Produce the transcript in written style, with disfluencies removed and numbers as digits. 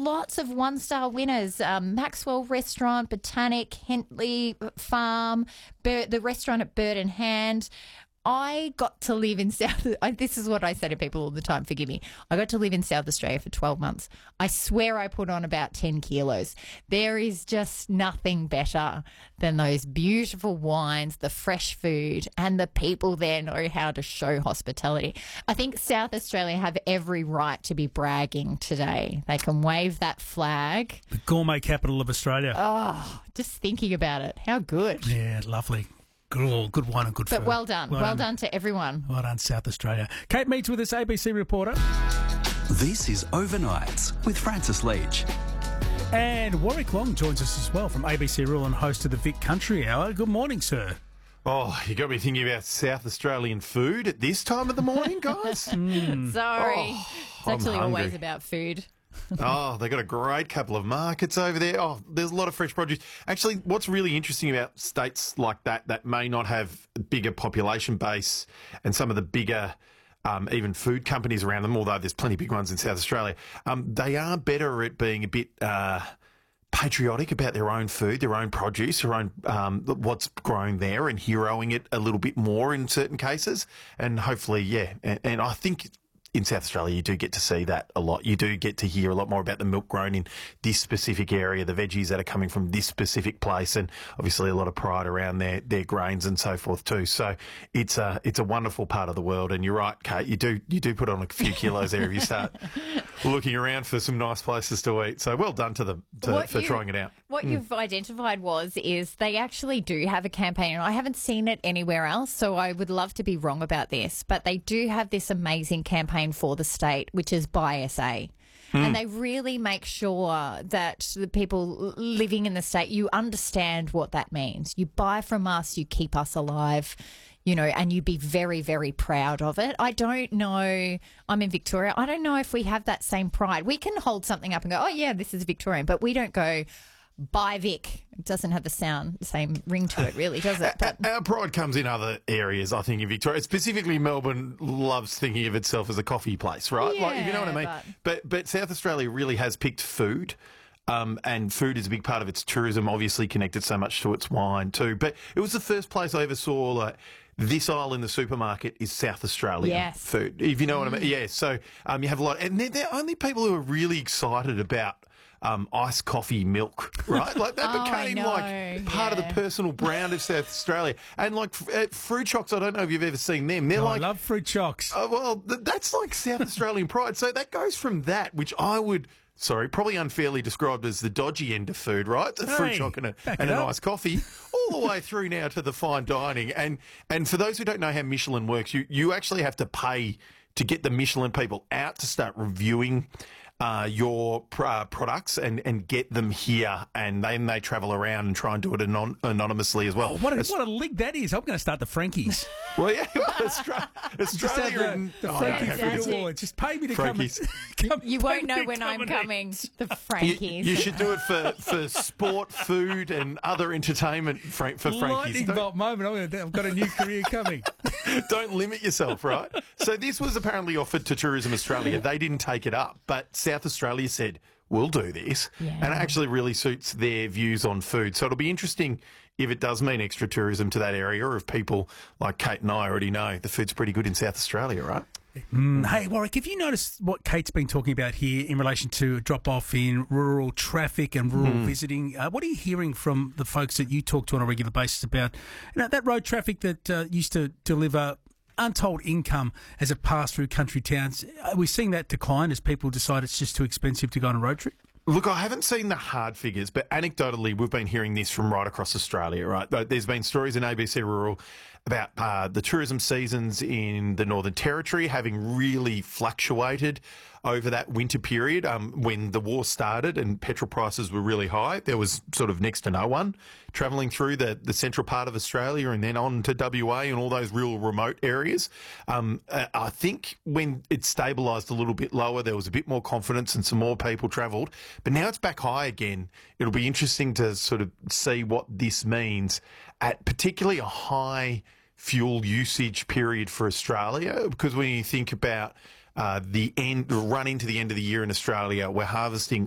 lots of one-star winners. Maxwell Restaurant, Botanic, Hentley Farm, the restaurant at Bird and Hand. I got to live in this is what I say to people all the time, forgive me. I got to live in South Australia for 12 months. I swear I put on about 10 kilos. There is just nothing better than those beautiful wines, the fresh food, and the people there know how to show hospitality. I think South Australia have every right to be bragging today. They can wave that flag. The gourmet capital of Australia. Oh, just thinking about it. How good. Yeah, lovely. Good wine and good food. But well done. Well done to everyone. Well done, South Australia. Kate Meets with us, ABC reporter. This is Overnights with Francis Leach. And Warwick Long joins us as well from ABC Rural and host of the Vic Country Hour. Good morning, sir. Oh, you got me thinking about South Australian food at this time of the morning, guys? Sorry. It's actually always about food. Oh, they got a great couple of markets over there. Oh, there's a lot of fresh produce. Actually, what's really interesting about states like that may not have a bigger population base and some of the bigger even food companies around them, although there's plenty of big ones in South Australia, they are better at being a bit patriotic about their own food, their own produce, their own what's grown there and heroing it a little bit more in certain cases. And hopefully, yeah, and I think in South Australia, you do get to see that a lot. You do get to hear a lot more about the milk grown in this specific area, the veggies that are coming from this specific place, and obviously a lot of pride around their grains and so forth too. So it's a wonderful part of the world. And you're right, Kate, you do put on a few kilos there if you start looking around for some nice places to eat. So well done to them for trying it out. What you've identified is they actually do have a campaign, and I haven't seen it anywhere else, so I would love to be wrong about this, but they do have this amazing campaign for the state, which is Buy SA. And they really make sure that the people living in the state, you understand what that means. You buy from us, you keep us alive, and you be very, very proud of it. I don't know. I'm in Victoria. I don't know if we have that same pride. We can hold something up and go, oh, yeah, this is Victorian, but we don't go, Buy Vic. It doesn't have the same ring to it, really, does it? But our pride comes in other areas, I think, in Victoria. Specifically, Melbourne loves thinking of itself as a coffee place, right? Yeah, like, you know what I mean? But South Australia really has picked food. And food is a big part of its tourism, obviously connected so much to its wine too. But it was the first place I ever saw, like, this aisle in the supermarket is South Australian food, if you know what I mean. Yeah, so you have a lot. And they're only people who are really excited about iced coffee milk, right? Like that became like part of the personal brand of South Australia. And like fruit chocks, I don't know if you've ever seen them. They're I love fruit chocks. Well, that's like South Australian pride. So that goes from that, which I would... probably unfairly described as the dodgy end of food, right? The fruit choc and an iced coffee, all the way through now to the fine dining. And for those who don't know how Michelin works, you actually have to pay to get the Michelin people out to start reviewing your products and get them here, and then they travel around and try and do it anonymously as well. Oh, what a link that is. I'm going to start the Frankies. Well, yeah, Australia the Frankie Food Awards. Just pay me to come. You won't know when I'm coming. The Frankies. You should do it for sport, food, and other entertainment for Frankies. Lightning bolt moment. I've got a new career coming. Don't limit yourself, right? So this was apparently offered to Tourism Australia. They didn't take it up, but South Australia said, we'll do this. Yeah. And it actually really suits their views on food. So it'll be interesting if it does mean extra tourism to that area, or if people like Kate and I already know the food's pretty good in South Australia, right? Hey, Warwick, have you noticed what Kate's been talking about here in relation to drop-off in rural traffic and rural visiting? What are you hearing from the folks that you talk to on a regular basis about that road traffic that used to deliver untold income as it passed through country towns? Are we seeing that decline as people decide it's just too expensive to go on a road trip? Look, I haven't seen the hard figures, but anecdotally, we've been hearing this from right across Australia, right? There's been stories in ABC Rural about the tourism seasons in the Northern Territory having really fluctuated over that winter period. When the war started and petrol prices were really high, there was sort of next to no one travelling through the central part of Australia and then on to WA and all those real remote areas. I think when it stabilised a little bit lower, there was a bit more confidence and some more people travelled. But now it's back high again. It'll be interesting to sort of see what this means at particularly a high fuel usage period for Australia, because when you think about the run into the end of the year in Australia, we're harvesting